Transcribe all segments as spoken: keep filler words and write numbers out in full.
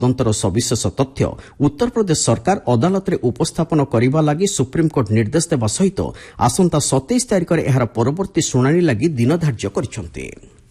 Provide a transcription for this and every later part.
ତଦନ୍ତର ସବିଶେଷ ତଥ୍ୟ ଉତ୍ତରପ୍ରଦେଶ ସରକାର ଅଦାଲତରେ ଉପସ୍ଥାପନ କରିବା ଲାଗି ସୁପ୍ରିମକୋର୍ଟ ନିର୍ଦ୍ଦେଶ ଦେବା ସହିତ ଆସନ୍ତା ସତେଇଶ ତାରିଖରେ ଏହାର ପରବର୍ତ୍ତୀ ଶୁଣାଣି ଲାଗି ଦିନ ଧାର୍ଯ୍ୟ କରିଛନ୍ତି।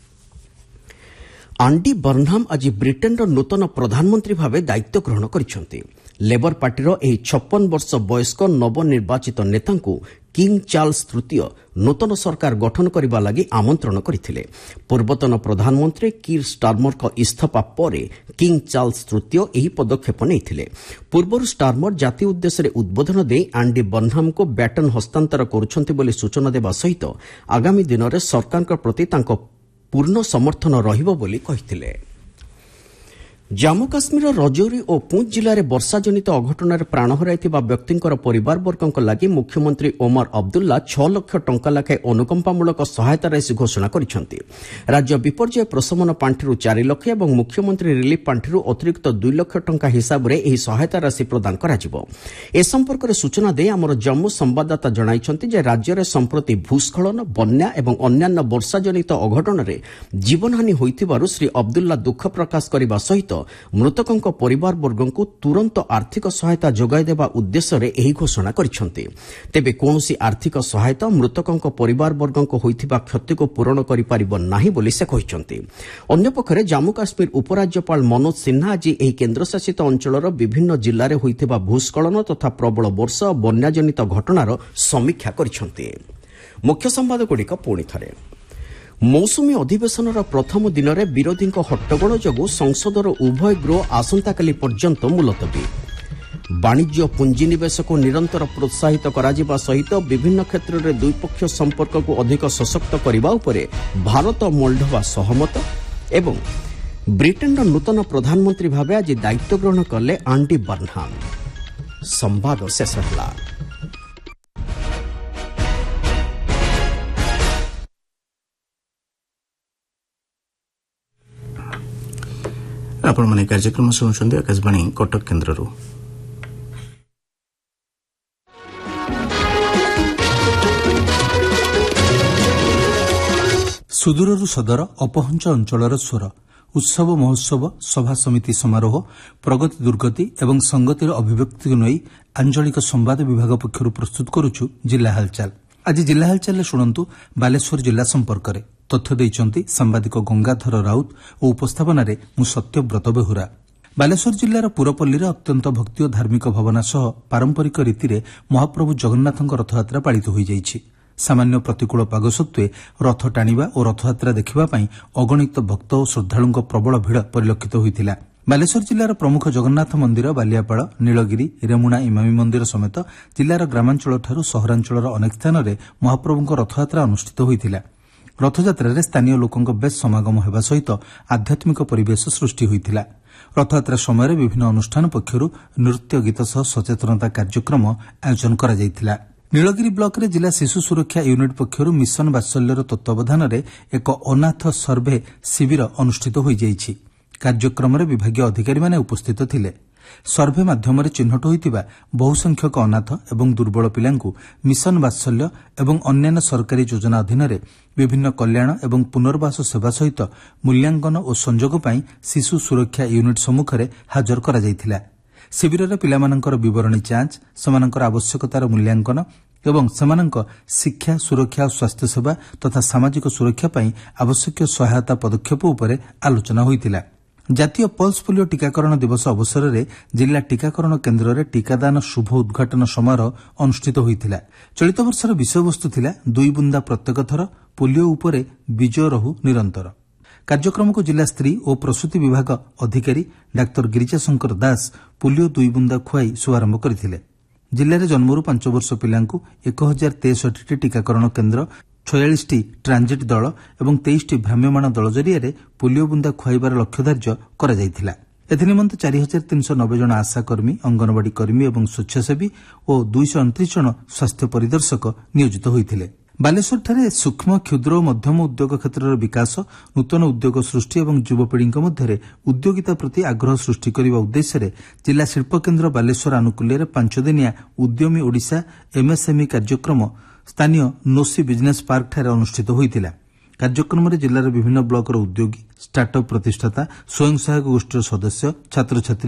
ଆଣ୍ଡି ବର୍ନହାମ୍ ଆଜି ବ୍ରିଟେନ୍ର ନୂତନ ପ୍ରଧାନମନ୍ତ୍ରୀ ଭାବେ ଦାୟିତ୍ୱ ଗ୍ରହଣ କରିଛନ୍ତି। ଲେବର ପାର୍ଟିର ଏହି ଛପନ ବର୍ଷ ବୟସ୍କ ନବନିର୍ବାଚିତ ନେତାଙ୍କୁ କିଙ୍ଗ ଚାର୍ଲସ ତୃତୀୟ ନୂତନ ସରକାର ଗଠନ କରିବା ଲାଗି ଆମନ୍ତ୍ରଣ କରିଥିଲେ। ପୂର୍ବତନ ପ୍ରଧାନମନ୍ତ୍ରୀ କିର୍ ଷ୍ଟାରମରଙ୍କ ଇସ୍ତଫା ପରେ କିଙ୍ଗ ଚାର୍ଲସ ତୃତୀୟ ଏହି ପଦକ୍ଷେପ ନେଇଥିଲେ। ପୂର୍ବରୁ ଷ୍ଟାରମର ଜାତି ଉଦ୍ଦେଶ୍ୟରେ ଉଦ୍ବୋଧନ ଦେଇ ଆଣ୍ଡି ବର୍ନହାମ୍ଙ୍କୁ ବ୍ୟାଟନ୍ ହସ୍ତାନ୍ତର କରୁଛନ୍ତି ବୋଲି ସୂଚନା ଦେବା ସହିତ ଆଗାମୀ ଦିନରେ ସରକାରଙ୍କ ପ୍ରତି ତାଙ୍କ ପୂର୍ଣ୍ଣ ସମର୍ଥନ ରହିବ ବୋଲି କହିଥିଲେ। ଜାମ୍ମୁ କାଶ୍ମୀରର ରଜୌରୀ ଓ ପୁଞ୍ଚ ଜିଲ୍ଲାରେ ବର୍ଷାଜନିତ ଅଘଟଣରେ ପ୍ରାଣ ହରାଇଥିବା ବ୍ୟକ୍ତିଙ୍କର ପରିବାରବର୍ଗଙ୍କ ଲାଗି ମୁଖ୍ୟମନ୍ତ୍ରୀ ଓମର ଅବଦୁଲ୍ଲା ଛଅ ଲକ୍ଷ ଟଙ୍କା ଲେଖାଏଁ ଅନୁକମ୍ପାମୂଳକ ସହାୟତା ରାଶି ଘୋଷଣା କରିଛନ୍ତି। ରାଜ୍ୟ ବିପର୍ଯ୍ୟୟ ପ୍ରଶମନ ପାଣ୍ଠିରୁ ଚାରି ଲକ୍ଷ ଏବଂ ମୁଖ୍ୟମନ୍ତ୍ରୀ ରିଲିଫ୍ ପାଣ୍ଠିରୁ ଅତିରିକ୍ତ ଦୁଇ ଲକ୍ଷ ଟଙ୍କା ହିସାବରେ ଏହି ସହାୟତା ରାଶି ପ୍ରଦାନ କରାଯିବ। ଏ ସମ୍ପର୍କରେ ସୂଚନା ଦେଇ ଆମର ଜାମ୍ମୁ ସମ୍ଭାଦଦାତା ଜଣାଇଛନ୍ତି ଯେ ରାଜ୍ୟରେ ସମ୍ପ୍ରତି ଭୂସ୍ଖଳନ, ବନ୍ୟା ଏବଂ ଅନ୍ୟାନ୍ୟ ବର୍ଷାଜନିତ ଅଘଟଣରେ ଜୀବନହାନୀ ହୋଇଥିବାରୁ ଶ୍ରୀ ଅବଦୁଲ୍ଲା ଦୁଃଖ ପ୍ରକାଶ କରିବା ସହିତ ମୃତକଙ୍କ ପରିବାରବର୍ଗଙ୍କୁ ତୁରନ୍ତ ଆର୍ଥିକ ସହାୟତା ଯୋଗାଇ ଦେବା ଉଦ୍ଦେଶ୍ୟରେ ଏହି ଘୋଷଣା କରିଛନ୍ତି। ତେବେ କୌଣସି ଆର୍ଥିକ ସହାୟତା ମୃତକଙ୍କ ପରିବାରବର୍ଗଙ୍କୁ ହୋଇଥିବା କ୍ଷତିକୁ ପୂରଣ କରିପାରିବ ନାହିଁ ବୋଲି ସେ କହିଛନ୍ତି। ଅନ୍ୟପକ୍ଷରେ ଜାମ୍ମୁ କାଶ୍ମୀର ଉପରାଜ୍ୟପାଳ ମନୋଜ ସିହ୍ନା ଆଜି ଏହି କେନ୍ଦ୍ରଶାସିତ ଅଞ୍ଚଳର ବିଭିନ୍ନ ଜିଲ୍ଲାରେ ହୋଇଥିବା ଭୂସ୍ଖଳନ ତଥା ପ୍ରବଳ ବର୍ଷା ଓ ବନ୍ୟାଜନିତ ଘଟଣାର ସମୀକ୍ଷା କରିଛନ୍ତି। ମୁଖ୍ୟ ସମ୍ବାଦଗୁଡ଼ିକ ପୁଣି ଥରେ। ମୌସୁମୀ ଅଧିବେଶନର ପ୍ରଥମ ଦିନରେ ବିରୋଧୀଙ୍କ ହଟ୍ଟଗୋଳ ଯୋଗୁଁ ସଂସଦର ଉଭୟ ଗୃହ ଆସନ୍ତାକାଲି ପର୍ଯ୍ୟନ୍ତ ମୁଲତବୀ। ବାଣିଜ୍ୟ ପୁଞ୍ଜିନିବେଶକୁ ନିରନ୍ତର ପ୍ରୋତ୍ସାହିତ କରାଯିବା ସହିତ ବିଭିନ୍ନ କ୍ଷେତ୍ରରେ ଦ୍ୱିପକ୍ଷୀୟ ସମ୍ପର୍କକୁ ଅଧିକ ସଶକ୍ତ କରିବା ଉପରେ ଭାରତ ଓ ମୋଲ୍ଡୋଭା ସହମତ ଏବଂ ବ୍ରିଟେନ୍ର ନୂତନ ପ୍ରଧାନମନ୍ତ୍ରୀ ଭାବେ ଆଜି ଦାୟିତ୍ୱ ଗ୍ରହଣ କଲେ ଆଣ୍ଡି ବର୍ନହାମ୍। ସମ୍ବାଦ ଶେଷ ହେଲା। ଆପଣମାନେ କାର୍ଯ୍ୟକ୍ରମ ଶୁଣୁଛନ୍ତି ଆକାଶବାଣୀ କଟକ କେନ୍ଦ୍ରରୁ। ସୁଦୂରରୁ ସଦର ଅପହଞ୍ଚ ଅଞ୍ଚଳର ସ୍ୱର ଉତ୍ସବ ମହୋତ୍ସବ ସଭା ସମିତି ସମାରୋହ ପ୍ରଗତି ଦୁର୍ଗତି ଏବଂ ସଂଗତିର ଅଭିବ୍ୟକ୍ତିକୁ ନେଇ ଆଞ୍ଚଳିକ ସମ୍ବାଦ ବିଭାଗ ପକ୍ଷରୁ ପ୍ରସ୍ତୁତ କରୁଛୁ ଜିଲ୍ଲା ହାଲଚାଲ। ଆଜି ଜିଲ୍ଲା ହାଲଚାଲରେ ଶୁଣନ୍ତୁ ବାଲେଶ୍ୱର ଜିଲ୍ଲା ସମ୍ପର୍କରେ। ତଥ୍ୟ ଦେଇଛନ୍ତି ସାମ୍ବାଦିକ ଗଙ୍ଗାଧର ରାଉତ ଓ ଉପସ୍ଥାପନାରେ ମୁଁ ସତ୍ୟବ୍ରତ ବେହୁରା। ବାଲେଶ୍ୱର ଜିଲ୍ଲାର ପୁରପଲ୍ଲୀରେ ଅତ୍ୟନ୍ତ ଭକ୍ତି ଓ ଧାର୍ମିକ ଭାବନା ସହ ପାରମ୍ପରିକ ରୀତିରେ ମହାପ୍ରଭୁ ଜଗନ୍ନାଥଙ୍କ ରଥଯାତ୍ରା ପାଳିତ ହୋଇଯାଇଛି। ସାମାନ୍ୟ ପ୍ରତିକୂଳ ପାଗ ସତ୍ତ୍ୱେ ରଥ ଟାଣିବା ଓ ରଥଯାତ୍ରା ଦେଖିବା ପାଇଁ ଅଗଣିତ ଭକ୍ତ ଓ ଶ୍ରଦ୍ଧାଳୁଙ୍କ ପ୍ରବଳ ଭିଡ଼ ପରିଲକ୍ଷିତ ହୋଇଥିଲା। ବାଲେଶ୍ୱର ଜିଲ୍ଲାର ପ୍ରମୁଖ ଜଗନ୍ନାଥ ମନ୍ଦିର ବାଲିଆପାଳ, ନୀଳଗିରି, ରେମୁଣା ଇମାମୀ ମନ୍ଦିର ସମେତ ଜିଲ୍ଲାର ଗ୍ରାମାଞ୍ଚଳଠାରୁ ସହରାଞ୍ଚଳର ଅନେକ ସ୍ଥାନରେ ମହାପ୍ରଭୁଙ୍କ ରଥଯାତ୍ରା ଅନୁଷ୍ଠିତ ହୋଇଥିଲା। ରଥଯାତ୍ରାରେ ସ୍ଥାନୀୟ ଲୋକଙ୍କ ବେଶ୍ ସମାଗମ ହେବା ସହିତ ଆଧ୍ୟାତ୍ମିକ ପରିବେଶ ସୃଷ୍ଟି ହୋଇଥିଲା। ରଥଯାତ୍ରା ସମୟରେ ବିଭିନ୍ନ ଅନୁଷ୍ଠାନ ପକ୍ଷରୁ ନୃତ୍ୟ ଗୀତ ସହ ସଚେତନତା କାର୍ଯ୍ୟକ୍ରମ ଆୟୋଜନ କରାଯାଇଥିଲା। ନୀଳଗିରି ବ୍ଲକରେ ଜିଲ୍ଲା ଶିଶୁ ସୁରକ୍ଷା ୟୁନିଟ୍ ପକ୍ଷରୁ ମିଶନ ବାତ୍ସଲ୍ୟର ତତ୍ତ୍ୱାବଧାନରେ ଏକ ଅନାଥ ସର୍ଭେ ଶିବିର ଅନୁଷ୍ଠିତ ହୋଇଯାଇଛି। କାର୍ଯ୍ୟକ୍ରମରେ ବିଭାଗୀୟ ଅଧିକାରୀମାନେ ଉପସ୍ଥିତ ଥିଲେ। ସର୍ଭେ ମାଧ୍ୟମରେ ଚିହ୍ନଟ ହୋଇଥିବା ବହୁ ସଂଖ୍ୟକ ଅନାଥ ଏବଂ ଦୁର୍ବଳ ପିଲାଙ୍କୁ ମିଶନ ବାତ୍ସଲ୍ୟ ଏବଂ ଅନ୍ୟାନ୍ୟ ସରକାରୀ ଯୋଜନା ଅଧୀନରେ ବିଭିନ୍ନ କଲ୍ୟାଣ ଏବଂ ପୁନର୍ବାସ ସେବା ସହିତ ମୂଲ୍ୟାଙ୍କନ ଓ ସଂଯୋଗ ପାଇଁ ଶିଶୁ ସୁରକ୍ଷା ୟୁନିଟ୍ ସମ୍ମୁଖରେ ହାଜର କରାଯାଇଥିଲା। ଶିବିରରେ ପିଲାମାନଙ୍କର ବିବରଣୀ ଯାଞ୍ଚ, ସେମାନଙ୍କର ଆବଶ୍ୟକତାର ମୂଲ୍ୟାଙ୍କନ ଏବଂ ସେମାନଙ୍କ ଶିକ୍ଷା, ସୁରକ୍ଷା ଓ ସ୍ୱାସ୍ଥ୍ୟସେବା ତଥା ସାମାଜିକ ସୁରକ୍ଷା ପାଇଁ ଆବଶ୍ୟକୀୟ ସହାୟତା ପଦକ୍ଷେପ ଉପରେ ଆଲୋଚନା ହୋଇଥିଲା। ଜାତୀୟ ପଲ୍ସ ପୋଲିଓ ଟିକାକରଣ ଦିବସ ଅବସରରେ ଜିଲ୍ଲା ଟିକାକରଣ କେନ୍ଦ୍ରରେ ଟିକାଦାନ ଶୁଭ ଉଦ୍ଘାଟନ ସମାରୋହ ଅନୁଷ୍ଠିତ ହୋଇଥିଲା। ଚଳିତ ବର୍ଷର ବିଷୟବସ୍ତୁ ଥିଲା ଦୁଇ ବୁନ୍ଦା ପ୍ରତ୍ୟେକ ଥର, ପୋଲିଓ ଉପରେ ବିଜୟ ରହୁ ନିରନ୍ତର। କାର୍ଯ୍ୟକ୍ରମକୁ ଜିଲ୍ଲା ସ୍ତ୍ରୀ ଓ ପ୍ରସୂତି ବିଭାଗ ଅଧିକାରୀ ଡାକ୍ତର ଗିରିଜାଶଙ୍କର ଦାସ ପୋଲିଓ ଦୁଇ ବୁନ୍ଦା ଖୁଆଇ ଶୁଭାରମ୍ଭ କରିଥିଲେ। ଜିଲ୍ଲାରେ ଜନ୍ମରୁ ପାଞ୍ଚ ବର୍ଷ ପିଲାଙ୍କୁ ଏକ ହଜାର ତେଷଠିଟି ଟିକାକରଣ କେନ୍ଦ୍ର, ଛୟାଳିଶଟି ଟ୍ରାଞ୍ଜିଟ୍ ଦଳ ଏବଂ ତେଇଶଟି ଭ୍ରାମ୍ୟମାଣ ଦଳ ଜରିଆରେ ପୋଲିଓ ବୁନ୍ଦା ଖୁଆଇବାର ଲକ୍ଷ୍ୟ ଧାର୍ଯ୍ୟ କରାଯାଇଥିଲା। ଏଥିନିମନ୍ତେ ଚାରି ହଜାର ତିନିଶହ ନବେ ଜଣ ଆଶାକର୍ମୀ, ଅଙ୍ଗନବାଡି କର୍ମୀ ଏବଂ ସ୍ୱେଚ୍ଛାସେବୀ ଓ ଦୁଇଶହ ଅଣତିରିଶ ଜଣ ସ୍ୱାସ୍ଥ୍ୟ ପରିଦର୍ଶକ ନିୟୋଜିତ ହୋଇଥିଲେ। ବାଲେଶ୍ୱରଠାରେ ସୂକ୍ଷ୍ମ, କ୍ଷୁଦ୍ର ଓ ମଧ୍ୟମ ଉଦ୍ୟୋଗ କ୍ଷେତ୍ରର ବିକାଶ, ନୂତନ ଉଦ୍ୟୋଗ ସୃଷ୍ଟି ଏବଂ ଯୁବପିଢ଼ିଙ୍କ ମଧ୍ୟରେ ଉଦ୍ୟୋଗିତା ପ୍ରତି ଆଗ୍ରହ ସୃଷ୍ଟି କରିବା ଉଦ୍ଦେଶ୍ୟରେ ଜିଲ୍ଲା ଶିଳ୍ପକେନ୍ଦ୍ର ବାଲେଶ୍ୱର ଆନୁକୂଲ୍ୟରେ ପାଞ୍ଚଦିନିଆ ଉଦ୍ୟମୀ ଓଡ଼ିଶା ଏମ୍ଏସ୍ଏମ୍ଇ କାର୍ଯ୍ୟକ୍ରମ ସ୍ଥାନୀୟ ନୋସି ବିଜନେସ୍ ପାର୍କଠାରେ ଅନୁଷ୍ଠିତ ହୋଇଥିଲା। କାର୍ଯ୍ୟକ୍ରମରେ ଜିଲ୍ଲାର ବିଭିନ୍ନ ବ୍ଲକର ଉଦ୍ୟୋଗୀ ଷ୍ଟାର୍ଟଅପ୍ ପ୍ରତିଷ୍ଠାତା ସ୍ୱୟଂ ସହାୟକ ଗୋଷ୍ଠୀର ସଦସ୍ୟ ଛାତ୍ରଛାତ୍ରୀ